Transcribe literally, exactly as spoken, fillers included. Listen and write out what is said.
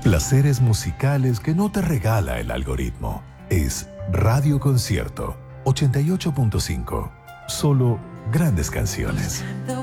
Placeres musicales que no te regala el algoritmo. Es Radio Concierto ochenta y ocho punto cinco. Solo grandes canciones.